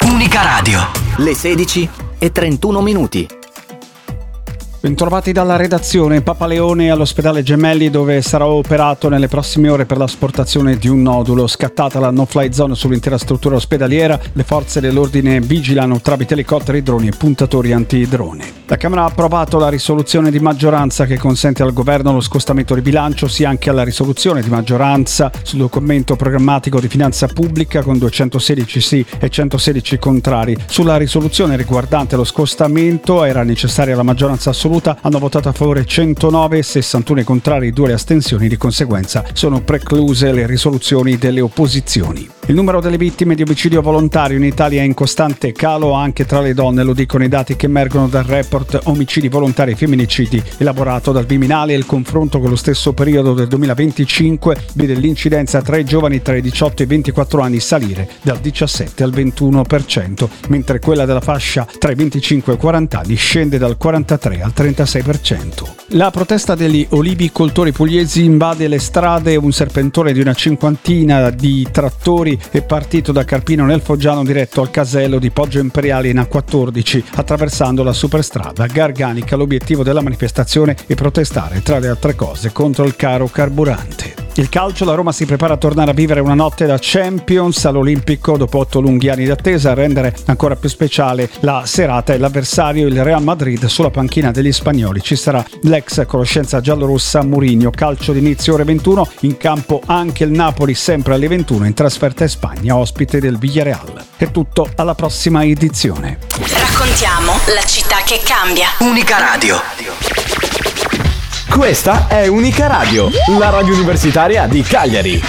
Unica Radio. Le 16:31. Bentrovati dalla redazione. Papaleone all'ospedale Gemelli, dove sarà operato nelle prossime ore per l'asportazione di un nodulo. Scattata la no-fly zone sull'intera struttura ospedaliera, le forze dell'ordine vigilano tramite elicotteri, droni e puntatori antidrone. La Camera ha approvato la risoluzione di maggioranza che consente al governo lo scostamento di bilancio, sia anche alla risoluzione di maggioranza sul documento programmatico di finanza pubblica con 216 sì e 116 contrari. Sulla risoluzione riguardante lo scostamento era necessaria la maggioranza assoluta. Hanno votato a favore 109, 61 contrari, 2 le astensioni. Di conseguenza sono precluse le risoluzioni delle opposizioni. Il numero delle vittime di omicidio volontario in Italia è in costante calo anche tra le donne, lo dicono i dati che emergono dal report Omicidi volontari e femminicidi elaborato dal Viminale. Il confronto con lo stesso periodo del 2025 vede l'incidenza tra i giovani tra i 18 e i 24 anni salire dal 17 al 21%, mentre quella della fascia tra i 25 e i 40 anni scende dal 43 al 36%. La protesta degli olivicoltori pugliesi invade le strade. Un serpentone di una cinquantina di trattori è partito da Carpino nel Foggiano diretto al casello di Poggio Imperiale in A14, attraversando la superstrada Garganica. L'obiettivo della manifestazione è protestare, tra le altre cose, contro il caro carburante. Il calcio, la Roma si prepara a tornare a vivere una notte da Champions all'Olimpico dopo 8 lunghi anni d'attesa. A rendere ancora più speciale la serata è l'avversario, il Real Madrid. Sulla panchina degli spagnoli ci sarà l'ex conoscenza giallorossa Mourinho. Calcio d'inizio ore 21, in campo anche il Napoli sempre alle 21 in trasferta in Spagna, ospite del Villarreal. È tutto, alla prossima edizione. Raccontiamo la città che cambia. Unica Radio. Questa è Unica Radio, la radio universitaria di Cagliari.